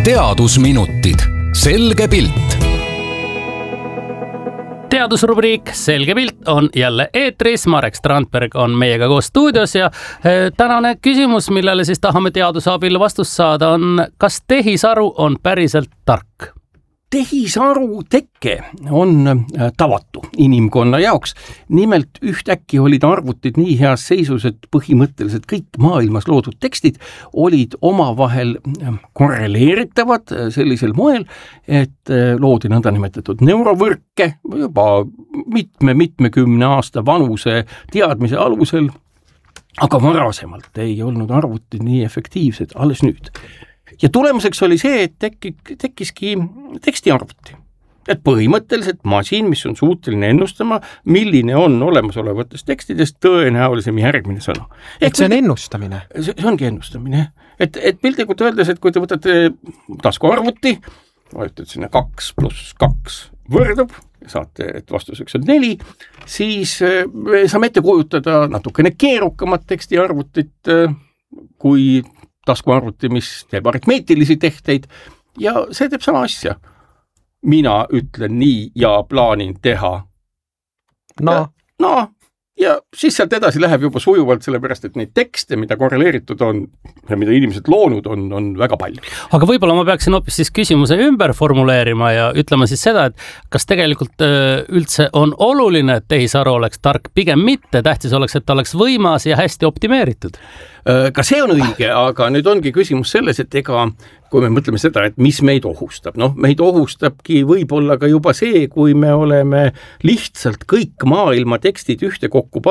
teadusminutid, selge pilt. Teadusrubriik Selge pilt on jälle eetris. Marek Strandberg on meiega koos stuudios ja tänane küsimus, millele siis tahame teaduse abil vastust saada, on, kas tehisaru on päriselt tark? Tehisaru tekke on tavatu inimkonna jaoks. Nimelt ühtäkki olid arvutid nii heas seisus, et põhimõtteliselt kõik maailmas loodud tekstid olid omavahel korreleeritavad sellisel moel, et loodi nõndanimetatud neurovõrke juba mitmekümne aasta vanuse teadmise alusel, aga varasemalt ei olnud arvutid nii efektiivsed, alles nüüd. Ja tulemuseks oli see, et tekkiski tekstiarvuti. Et põhimõtteliselt masin, mis on suuteline ennustama, milline on olemasolevatest tekstidest tõenäolisem järgmine sõna. Et see on ennustamine? See ongi ennustamine. Et piltlikult öeldes, et kui te võtate taskuarvuti, vajutad sinna 2 + 2 võrdub, saate, et vastuseks on 4, siis saame ette kujutada natukene keerukamat tekstiarvutit kui taskuarvuti, mis teeb aritmeetilisi tehteid ja see teeb sama asja. Mina ütlen nii ja plaanin teha. Ja siis sealt edasi läheb juba sujuvalt, sellepärast, et neid tekste, mida korreleeritud on ja mida inimesed loonud on väga palju. Aga võib-olla ma peaksin hoopis siis küsimuse ümber formuleerima ja ütlema siis seda, et kas tegelikult üldse on oluline, et tehisaru oleks tark, pigem mitte, tähtis oleks, et ta oleks võimas ja hästi optimeeritud. Ka see on õige, aga nüüd ongi küsimus selles, et kui me mõtleme seda, et mis meid ohustab, meid ohustabki võib-olla ka juba see, kui me oleme lihtsalt kõik maailma tekstid ühte kokku